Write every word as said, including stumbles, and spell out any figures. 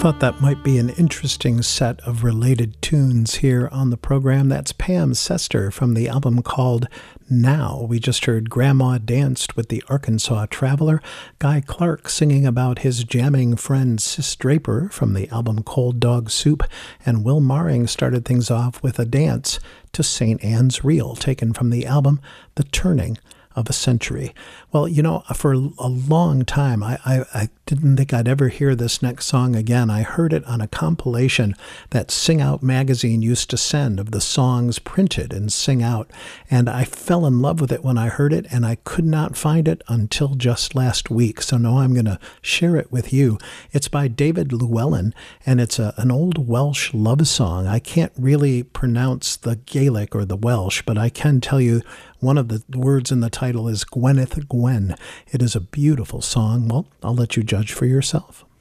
Thought that might be an interesting set of related tunes here on the program. That's Pam Sester from the album called Now. We just heard Grandma Danced with the Arkansas Traveler, Guy Clark singing about his jamming friend Sis Draper from the album Cold Dog Soup, and Will Maring started things off with a dance to Saint Anne's Reel, taken from the album The Turning of a Century. Well, you know, for a long time, I, I, I didn't think I'd ever hear this next song again. I heard it on a compilation that Sing Out magazine used to send of the songs printed in Sing Out, and I fell in love with it when I heard it, and I could not find it until just last week. So now I'm going to share it with you. It's by David Llewellyn, and it's a, an old Welsh love song. I can't really pronounce the Gaelic or the Welsh, but I can tell you one of the words in the title is Gwyneth Gwen. It is a beautiful song. Well, I'll let you judge for yourself.